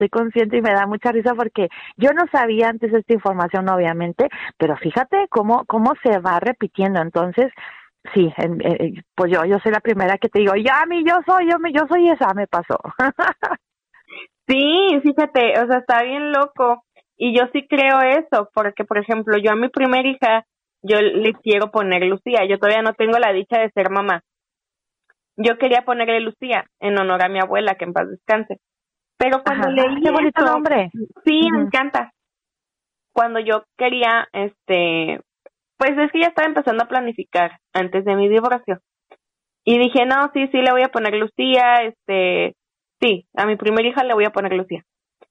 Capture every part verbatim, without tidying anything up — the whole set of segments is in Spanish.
estoy consciente y me da mucha risa porque yo no sabía antes esta información, obviamente, pero fíjate cómo, cómo se va repitiendo. Entonces, sí, en, en, pues yo, yo soy la primera que te digo, ya, mi, yo soy, yo, mi, yo soy esa, me pasó. Sí, fíjate, o sea, está bien loco. Y yo sí creo eso, porque, por ejemplo, yo a mi primera hija, yo le quiero poner Lucía. Yo todavía no tengo la dicha de ser mamá. Yo quería ponerle Lucía en honor a mi abuela, que en paz descanse. Pero cuando Ajá, leí qué bonito eso, nombre. sí, me Uh-huh. encanta. Cuando yo quería, este, pues es que ya estaba empezando a planificar antes de mi divorcio. Y dije, no, sí, sí, le voy a poner Lucía, este, sí, a mi primera hija le voy a poner Lucía.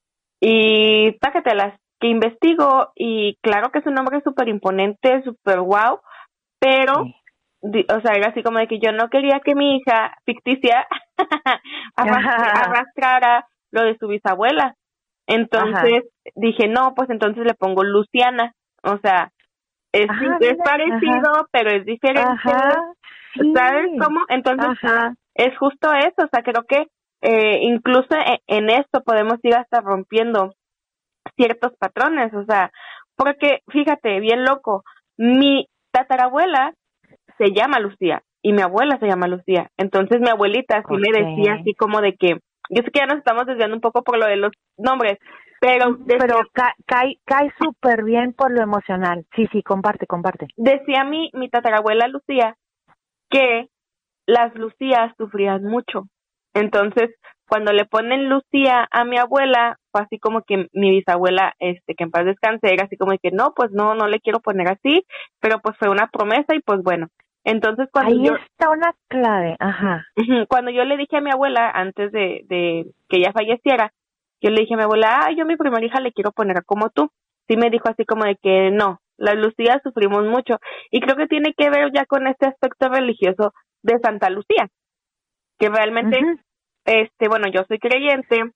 Y pácatelas, que investigo, y claro que es un nombre súper imponente, súper guau, pero, Sí. di, o sea, era así como de que yo no quería que mi hija ficticia arrastre, Ajá, arrastrara lo de su bisabuela. ajá, Entonces dije, no, pues entonces le pongo Luciana, o sea, es, ajá, es mira, ajá, parecido, pero es diferente, ajá, ¿sabes sí, cómo? Entonces, ajá. es justo eso, o sea, creo que eh, incluso en, en esto podemos ir hasta rompiendo ciertos patrones, o sea, porque fíjate, bien loco, mi tatarabuela se llama Lucía y mi abuela se llama Lucía, entonces mi abuelita sí me decía Okay. así como de que, yo sé que ya nos estamos desviando un poco por lo de los nombres, pero decía, Pero ca cae, cae súper bien por lo emocional. Sí, sí, comparte, comparte. decía mi, mi tatarabuela Lucía que las Lucías sufrían mucho. Entonces, cuando le ponen Lucía a mi abuela, fue así como que mi bisabuela, este, que en paz descanse, era así como de que no, pues no, no le quiero poner así, pero pues fue una promesa y pues bueno. Entonces, cuando Ahí yo, está una clave, ajá. cuando yo le dije a mi abuela, antes de, de que ella falleciera, yo le dije a mi abuela, ah, yo a mi primera hija le quiero poner como tú. Sí me dijo así como de que no, las Lucías sufrimos mucho. Y creo que tiene que ver ya con este aspecto religioso de Santa Lucía, que realmente, Uh-huh. este, bueno, yo soy creyente,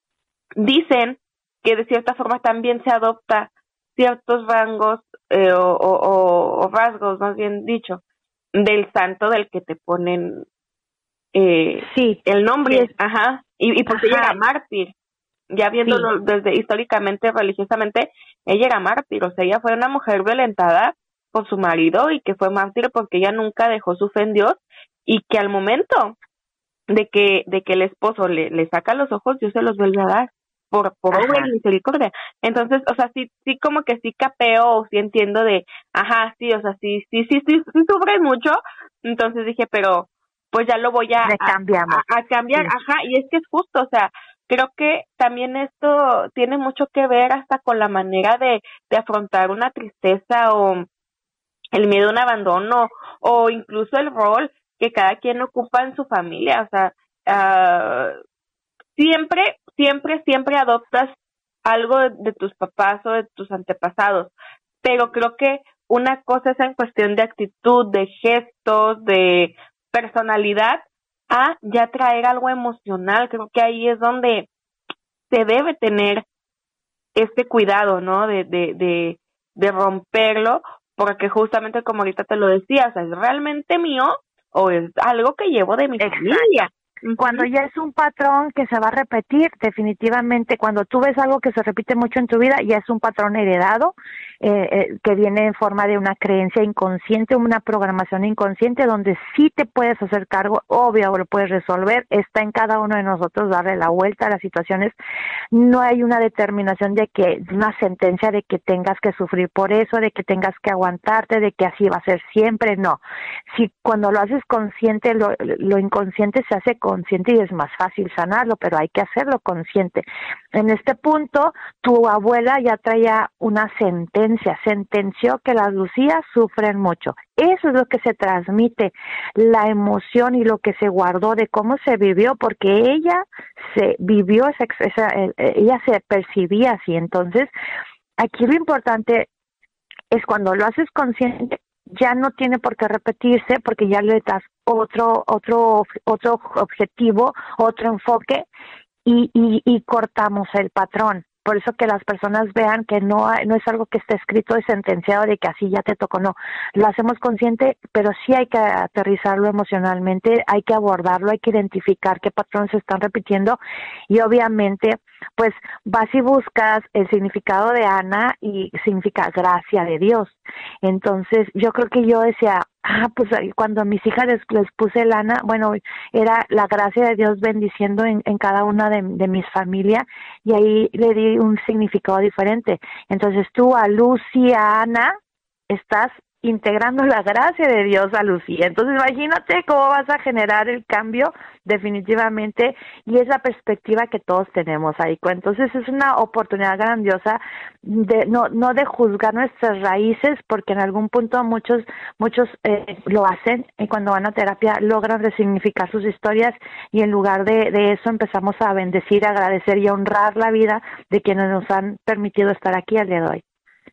dicen que de cierta forma también se adopta ciertos rangos eh, o, o, o rasgos, más bien dicho, del santo del que te ponen eh, Sí, el sí nombre, es, ajá, y, y porque ella ajá, era mártir, ya sí. viéndolo desde históricamente, religiosamente, ella era mártir, o sea, ella fue una mujer violentada por su marido y que fue mártir porque ella nunca dejó su fe en Dios y que al momento de que de que el esposo le, le saca los ojos, Dios se los vuelve a dar por por obra y Ajá. misericordia. Entonces, o sea, sí sí como que sí capeo o sí entiendo de, ajá, sí, o sea, sí sí sí sí, sí sufre mucho. Entonces dije, pero pues ya lo voy a, Le a cambiamos. a a cambiar, Sí. ajá, y es que es justo, o sea, creo que también esto tiene mucho que ver hasta con la manera de de afrontar una tristeza o el miedo a un abandono o incluso el rol que cada quien ocupa en su familia, o sea, uh, siempre, siempre, siempre adoptas algo de, de tus papás o de tus antepasados, pero creo que una cosa es en cuestión de actitud, de gestos, de personalidad, a ya traer algo emocional, creo que ahí es donde se debe tener este cuidado, ¿no? De, de, de, de romperlo, porque justamente como ahorita te lo decía, o sea, ¿es realmente mío o es algo que llevo de mi Exacto. familia? Cuando Uh-huh. ya es un patrón que se va a repetir, definitivamente, cuando tú ves algo que se repite mucho en tu vida, ya es un patrón heredado, eh, eh, que viene en forma de una creencia inconsciente, una programación inconsciente, donde sí te puedes hacer cargo, obvio, lo puedes resolver, está en cada uno de nosotros darle la vuelta a las situaciones. No hay una determinación de que, una sentencia de que tengas que sufrir por eso, de que tengas que aguantarte, de que así va a ser siempre, no. Si cuando lo haces consciente, lo, lo inconsciente se hace consciente y es más fácil sanarlo, pero hay que hacerlo consciente. En este punto, tu abuela ya traía una sentencia, sentenció que las Lucías sufren mucho. Eso es lo que se transmite, la emoción y lo que se guardó de cómo se vivió, porque ella se vivió esa, esa ella se percibía así. Entonces, aquí lo importante es cuando lo haces consciente, ya no tiene por qué repetirse porque ya le das otro otro otro objetivo, otro enfoque y, y, y cortamos el patrón, por eso que las personas vean que no hay, no es algo que esté escrito y sentenciado de que así ya te tocó, no, lo hacemos consciente, pero sí hay que aterrizarlo emocionalmente, hay que abordarlo, hay que identificar qué patrones se están repitiendo y obviamente pues vas y buscas el significado de Ana y significa gracia de Dios. Entonces yo creo que yo decía, ah, pues cuando a mis hijas les, les puse el Ana, bueno, era la gracia de Dios bendiciendo en, en cada una de, de mis familias y ahí le di un significado diferente. Entonces tú a Lucy, a Ana, estás integrando la gracia de Dios a Lucía. Entonces imagínate cómo vas a generar el cambio definitivamente y es la perspectiva que todos tenemos ahí. Entonces es una oportunidad grandiosa de no no de juzgar nuestras raíces porque en algún punto muchos muchos eh, lo hacen y cuando van a terapia logran resignificar sus historias y en lugar de, de eso empezamos a bendecir, a agradecer y a honrar la vida de quienes nos han permitido estar aquí al día de hoy.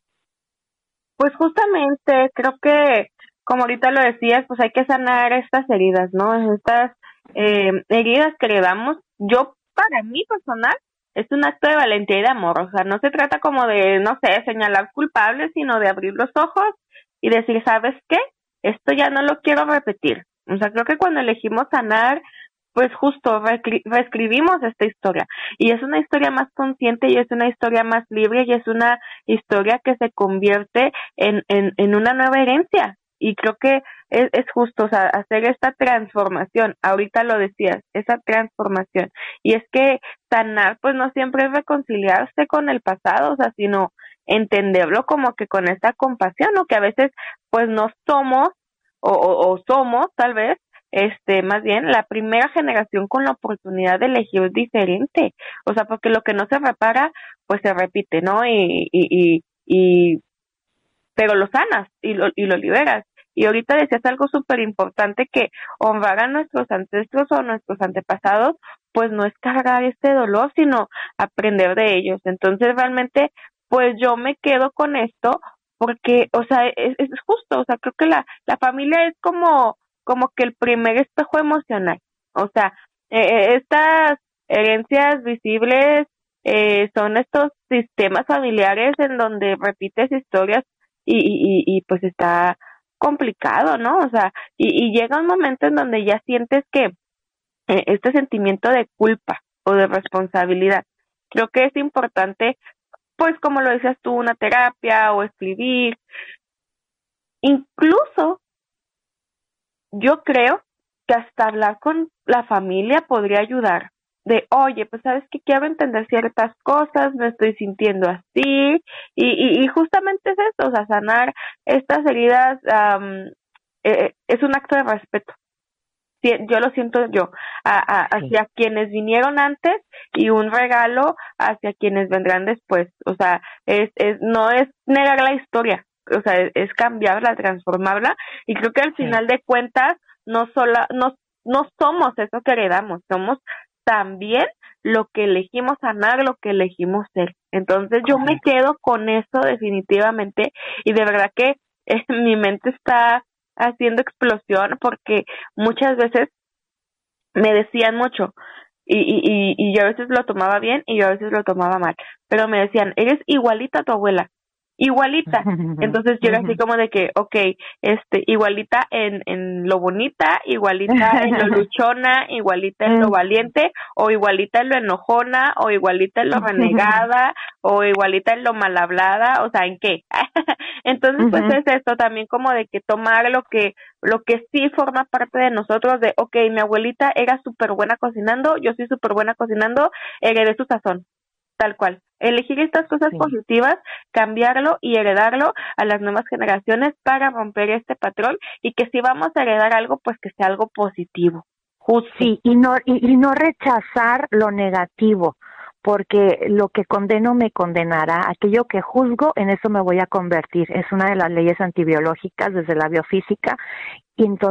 Pues justamente creo que, como ahorita lo decías, pues hay que sanar estas heridas, ¿no? Estas eh, heridas que le damos. Yo, para mí personal, es un acto de valentía y de amor. O sea, no se trata como de, no sé, señalar culpables, sino de abrir los ojos y decir, ¿sabes qué? Esto ya no lo quiero repetir. O sea, creo que cuando elegimos sanar, pues justo reescribimos esta historia y es una historia más consciente y es una historia más libre y es una historia que se convierte en, en, en una nueva herencia y creo que es, es justo, o sea, hacer esta transformación, ahorita lo decías, esa transformación y es que sanar pues no siempre es reconciliarse con el pasado, o sea, sino entenderlo como que con esta compasión, ¿no? Que a veces pues no somos o, o, o somos tal vez este, más bien, la primera generación con la oportunidad de elegir diferente, o sea, porque lo que no se repara, pues se repite, ¿no? Y, y, y, y pero lo sanas y lo, y lo liberas. Y ahorita decías algo súper importante que honrar a nuestros ancestros o nuestros antepasados, pues no es cargar este dolor, sino aprender de ellos. Entonces, realmente, pues yo me quedo con esto porque, o sea, es, es justo, o sea, creo que la, la familia es como como que el primer espejo emocional, o sea, eh, estas herencias visibles eh, son estos sistemas familiares en donde repites historias y, y, y, y pues está complicado, ¿no? O sea, y, y llega un momento en donde ya sientes que eh, este sentimiento de culpa o de responsabilidad, creo que es importante, pues como lo decías tú, una terapia o escribir, incluso yo creo que hasta hablar con la familia podría ayudar. De, oye, pues sabes que quiero entender ciertas cosas, me estoy sintiendo así, y, y, y justamente es esto, o sea, sanar estas heridas um, eh, es un acto de respeto. Yo lo siento yo, a, a, hacia sí. Quienes vinieron antes y un regalo hacia quienes vendrán después. O sea, es, es no es negar la historia, o sea, es, es cambiarla, transformarla, y creo que al sí. final de cuentas no sola, no, no somos eso que heredamos, somos también lo que elegimos sanar, lo que elegimos ser. Entonces yo me quedo con eso definitivamente y de verdad que eh, mi mente está haciendo explosión porque muchas veces me decían mucho y, y, y, y yo a veces lo tomaba bien y yo a veces lo tomaba mal, pero me decían, eres igualita a tu abuela, igualita. Entonces yo era así como de que, okay, este, igualita en, en lo bonita, igualita en lo luchona, igualita en lo valiente, o igualita en lo enojona, o igualita en lo renegada, o igualita en lo mal hablada, o sea, ¿en qué? Entonces pues es esto también como de que tomar lo que, lo que sí forma parte de nosotros, de okay, mi abuelita era súper buena cocinando, yo soy súper buena cocinando, heredé su sazón. Tal cual, elegir estas cosas sí. positivas, cambiarlo y heredarlo a las nuevas generaciones para romper este patrón y que si vamos a heredar algo, pues que sea algo positivo, justo. Sí, y no, y, y no rechazar lo negativo, porque lo que condeno me condenará, aquello que juzgo, en eso me voy a convertir, es una de las leyes antibiológicas desde la biofísica, y entonces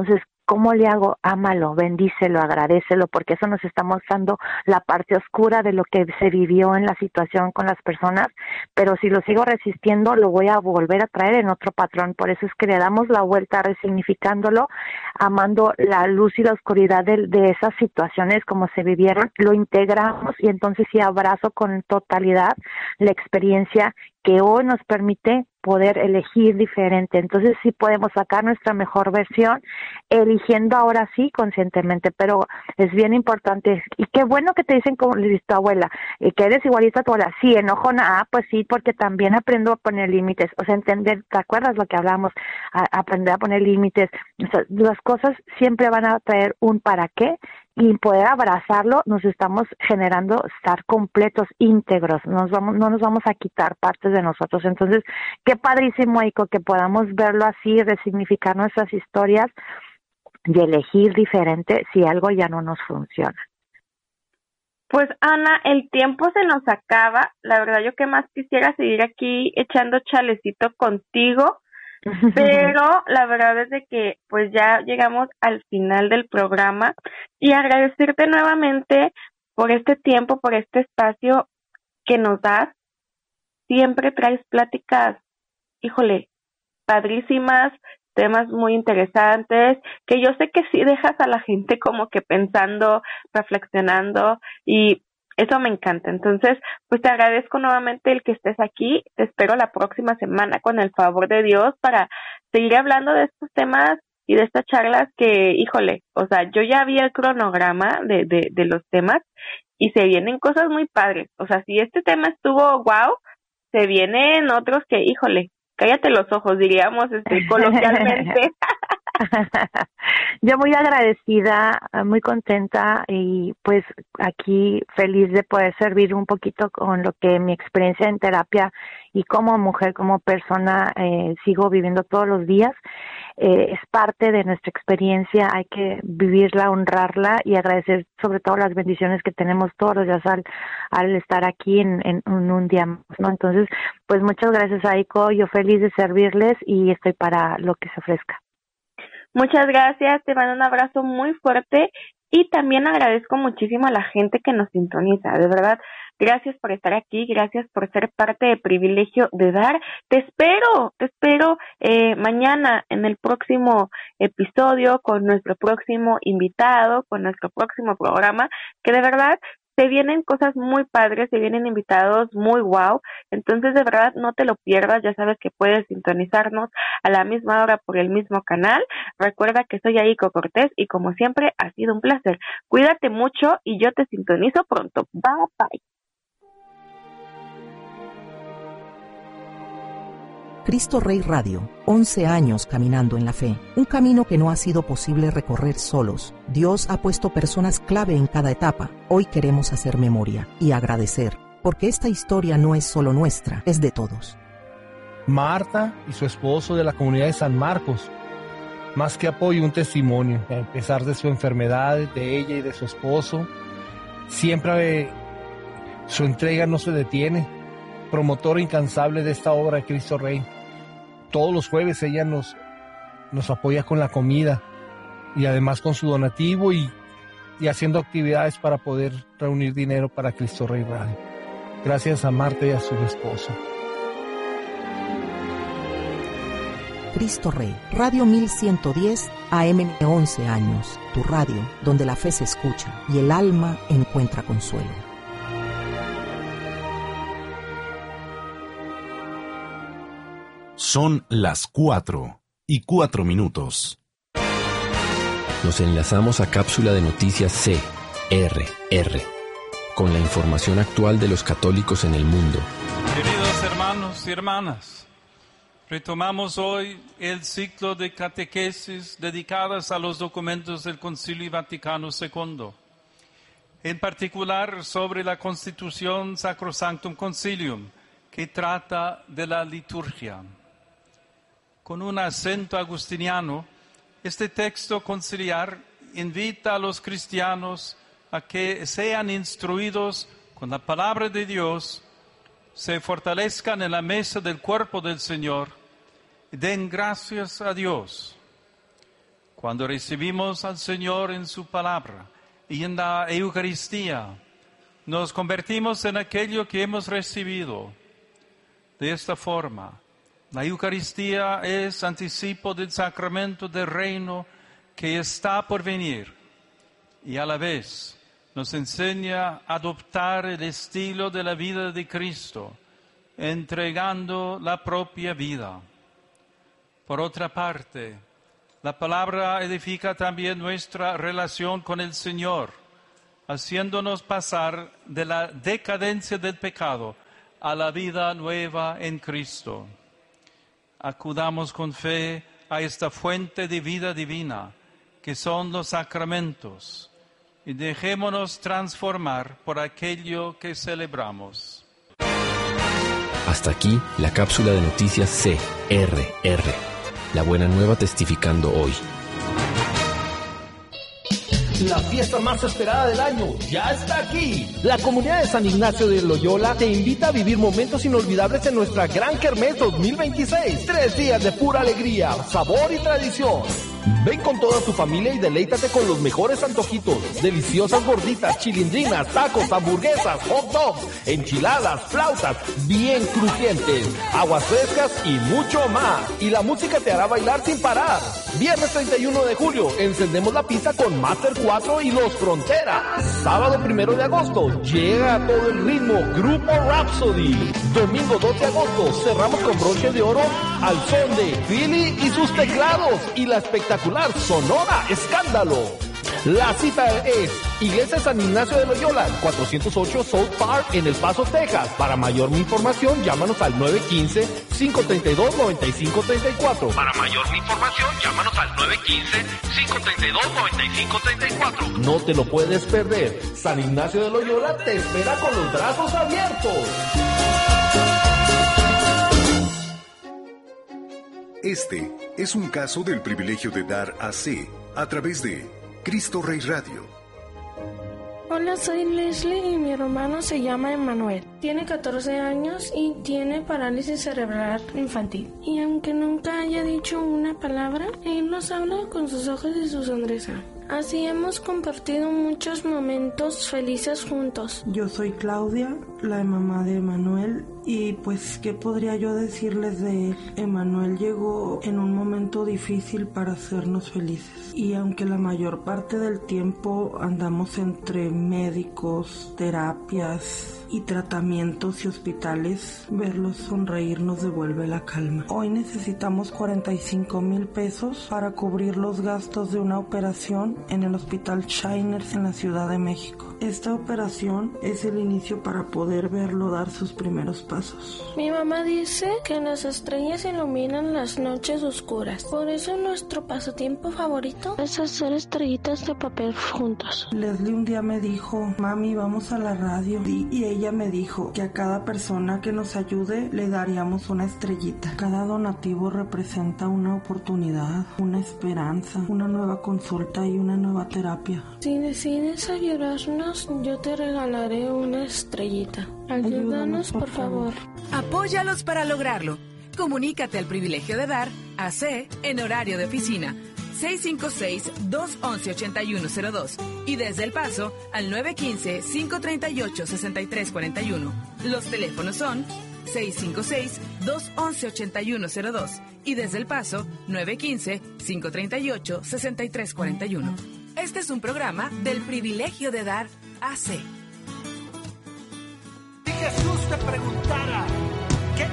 ¿Cómo le hago? Ámalo, bendícelo, agradécelo, porque eso nos está mostrando la parte oscura de lo que se vivió en la situación con las personas, pero si lo sigo resistiendo, lo voy a volver a traer en otro patrón. Por eso es que le damos la vuelta resignificándolo, amando la luz y la oscuridad de, de esas situaciones como se vivieron, lo integramos y entonces sí abrazo con totalidad la experiencia que hoy nos permite poder elegir diferente. Entonces sí podemos sacar nuestra mejor versión, eligiendo ahora sí conscientemente, pero es bien importante. Y qué bueno que te dicen como le dice tu abuela, eh, que eres igualita a tu abuela. Sí, enojona, ah, pues sí, porque también aprendo a poner límites, o sea, entender, ¿te acuerdas lo que hablamos? A, aprender a poner límites. O sea, las cosas siempre van a traer un para qué, y poder abrazarlo, nos estamos generando estar completos, íntegros, nos vamos, no nos vamos a quitar partes de nosotros. Entonces, qué padrísimo, Aiko, que podamos verlo así, resignificar nuestras historias y elegir diferente si algo ya no nos funciona. Pues Ana, el tiempo se nos acaba, la verdad yo que más quisiera seguir aquí echando chalecito contigo, pero la verdad es de que pues ya llegamos al final del programa y agradecerte nuevamente por este tiempo, por este espacio que nos das. Siempre traes pláticas, híjole, padrísimas, temas muy interesantes, que yo sé que sí dejas a la gente como que pensando, reflexionando, y eso me encanta. Entonces, pues te agradezco nuevamente el que estés aquí. Te espero la próxima semana con el favor de Dios para seguir hablando de estos temas y de estas charlas que, híjole, o sea, yo ya vi el cronograma de, de, de los temas y se vienen cosas muy padres. O sea, si este tema estuvo wow, se vienen otros que, híjole, cállate los ojos, diríamos este, coloquialmente. Yo muy agradecida, muy contenta y pues aquí feliz de poder servir un poquito con lo que mi experiencia en terapia y como mujer, como persona eh, sigo viviendo todos los días. Eh, es parte de nuestra experiencia, hay que vivirla, honrarla y agradecer sobre todo las bendiciones que tenemos todos los días al, al estar aquí en, en, en un día más, ¿no? Entonces, pues muchas gracias, Aiko, yo feliz de servirles y estoy para lo que se ofrezca. Muchas gracias, te mando un abrazo muy fuerte y también agradezco muchísimo a la gente que nos sintoniza, de verdad, gracias por estar aquí, gracias por ser parte de Privilegio de Dar. Te espero, te espero eh, mañana en el próximo episodio con nuestro próximo invitado, con nuestro próximo programa, que de verdad se vienen cosas muy padres, se vienen invitados muy wow, entonces de verdad no te lo pierdas, ya sabes que puedes sintonizarnos a la misma hora por el mismo canal. Recuerda que soy Aiko Cortés y como siempre ha sido un placer. Cuídate mucho y yo te sintonizo pronto. Bye bye. Cristo Rey Radio, once años caminando en la fe, un camino que no ha sido posible recorrer solos. Dios ha puesto personas clave en cada etapa. Hoy queremos hacer memoria y agradecer, porque esta historia no es solo nuestra, es de todos. Marta y su esposo de la comunidad de San Marcos, más que apoyo, un testimonio, a pesar de su enfermedad, de ella y de su esposo, siempre eh, su entrega no se detiene, promotora incansable de esta obra de Cristo Rey. Todos los jueves ella nos, nos apoya con la comida y además con su donativo y, y haciendo actividades para poder reunir dinero para Cristo Rey Radio. Gracias a Marta y a su esposo. Cristo Rey, Radio mil ciento diez A M, once años, tu radio donde la fe se escucha y el alma encuentra consuelo. Son las cuatro y cuatro minutos. Nos enlazamos a Cápsula de Noticias C R R con la información actual de los católicos en el mundo. Queridos hermanos y hermanas, retomamos hoy el ciclo de catequesis dedicadas a los documentos del Concilio Vaticano segundo, en particular sobre la Constitución Sacrosanctum Concilium, que trata de la liturgia. Con un acento agustiniano, este texto conciliar invita a los cristianos a que sean instruidos con la palabra de Dios, se fortalezcan en la mesa del cuerpo del Señor y den gracias a Dios. Cuando recibimos al Señor en su palabra y en la Eucaristía, nos convertimos en aquello que hemos recibido. De esta forma, la Eucaristía es anticipo del sacramento del reino que está por venir y a la vez nos enseña a adoptar el estilo de la vida de Cristo, entregando la propia vida. Por otra parte, la palabra edifica también nuestra relación con el Señor, haciéndonos pasar de la decadencia del pecado a la vida nueva en Cristo. Acudamos con fe a esta fuente de vida divina, que son los sacramentos, y dejémonos transformar por aquello que celebramos. Hasta aquí la cápsula de noticias C R R. La buena nueva testificando hoy. La fiesta más esperada del año ya está aquí. La comunidad de San Ignacio de Loyola te invita a vivir momentos inolvidables en nuestra Gran Kermés dos mil veintiséis. Tres días de pura alegría, sabor y tradición. Ven con toda tu familia y deleítate con los mejores antojitos, deliciosas gorditas, chilindrinas, tacos, hamburguesas, hot dogs, enchiladas, flautas, bien crujientes, aguas frescas y mucho más. Y la música te hará bailar sin parar. Viernes treinta y uno de julio, encendemos la pista con Master cuatro y Los Fronteras. Sábado primero de agosto, llega a todo el ritmo Grupo Rhapsody. Domingo dos de agosto, cerramos con broche de oro al son de Philly y sus teclados y la espectacular Sonora Escándalo. La cita es Iglesia San Ignacio de Loyola, cuatrocientos ocho South Park en El Paso, Texas. Para mayor información, llámanos al nueve uno cinco, cinco tres dos, nueve cinco tres cuatro. Para mayor información, llámanos al nueve uno cinco, cinco tres dos, nueve cinco tres cuatro. No te lo puedes perder. San Ignacio de Loyola te espera con los brazos abiertos. Este es un caso del privilegio de dar A C a través de Cristo Rey Radio. Hola, soy Leslie y mi hermano se llama Emanuel. Tiene catorce años y tiene parálisis cerebral infantil. Y aunque nunca haya dicho una palabra, él nos habla con sus ojos y su sonrisa. Así hemos compartido muchos momentos felices juntos. Yo soy Claudia, la mamá de Emanuel, y pues, ¿qué podría yo decirles de él? Emanuel llegó en un momento difícil para hacernos felices. Y aunque la mayor parte del tiempo andamos entre médicos, terapias y tratamientos y hospitales, verlos sonreír nos devuelve la calma. Hoy necesitamos cuarenta y cinco mil pesos para cubrir los gastos de una operación en el Hospital Shiners en la Ciudad de México. Esta operación es el inicio para poder verlo dar sus primeros pasos. Mi mamá dice que las estrellas iluminan las noches oscuras. Por eso nuestro pasatiempo favorito es hacer estrellitas de papel juntos. Leslie un día me dijo, mami, vamos a la radio. Y, y ella me dijo que a cada persona que nos ayude le daríamos una estrellita. Cada donativo representa una oportunidad, una esperanza, una nueva consulta y una nueva terapia. Si decides ayudarnos, yo te regalaré una estrellita. Ayúdanos, Ayúdanos por, por favor. favor. Apóyalos para lograrlo. Comunícate al privilegio de dar A C en horario de oficina seis cinco seis, dos once, ochenta y uno cero dos y desde El Paso al nueve uno cinco, cinco tres ocho, seis tres cuatro uno. Los teléfonos son seis cinco seis, dos once, ochenta y uno cero dos y desde El Paso nueve uno cinco, cinco tres ocho, seis tres cuatro uno. Este es un programa del privilegio de dar A C. Si Jesús te preguntara,